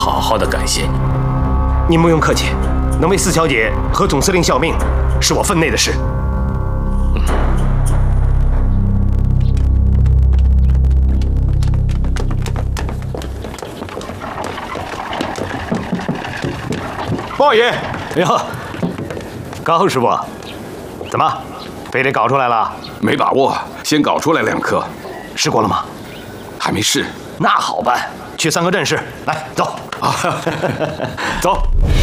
好好的感谢你。 您不用客气，能为四小姐和总司令效命，是我分内的事。报爷，哟，高师傅，怎么，非得搞出来了？ 没把握，先搞出来2颗。 试过了吗？ 还没试。 那好办，去3个阵势，来，走。 走。